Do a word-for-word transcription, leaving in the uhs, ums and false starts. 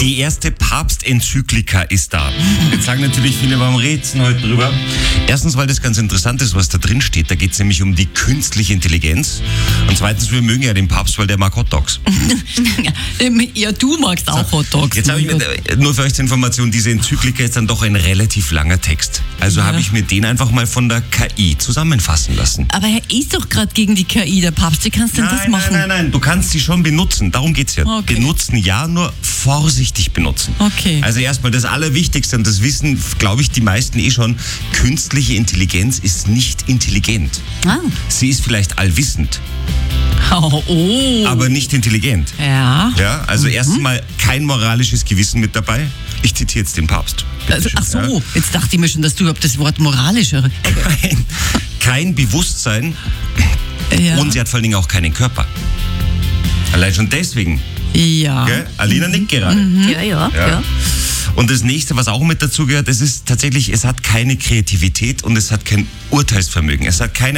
Die erste Papstenzyklika ist da. Jetzt sagen natürlich viele, warum redest du heute drüber? Erstens, weil das ganz interessant ist, was da drin steht. Da geht es nämlich um die künstliche Intelligenz. Und zweitens, wir mögen ja den Papst, weil der mag Hotdogs. Ja, du magst auch Hotdogs. Jetzt habe ich mir, nur für euch zur Information, diese Enzyklika ist dann doch ein relativ langer Text. Also ja. habe ich mir den einfach mal von der K I zusammenfassen lassen. Aber er ist doch gerade gegen die K I, der Papst. Wie kannst du denn nein, das machen? Nein, nein, nein, du kannst sie schon benutzen. Darum geht's ja. Okay. Benutzen ja, nur vorsichtig benutzen. Okay. Also erstmal das Allerwichtigste, und das wissen, glaube ich, die meisten eh schon, künstliche Intelligenz ist nicht intelligent. Ah. Sie ist vielleicht allwissend. Oh, oh. Aber nicht intelligent. Ja. Ja, also mhm. erstens mal kein moralisches Gewissen mit dabei. Ich zitiere jetzt den Papst. Also, ach so, ja. Jetzt dachte ich mir schon, dass du überhaupt das Wort moralischer... Kein, kein Bewusstsein ja. und sie hat vor allen Dingen auch keinen Körper. Allein schon deswegen. Ja. Gell? Alina nickt gerade. Mhm. Ja, ja, Ja. ja. Und das nächste, was auch mit dazu gehört, es ist tatsächlich, es hat keine Kreativität und es hat kein Urteilsvermögen. Es hat keine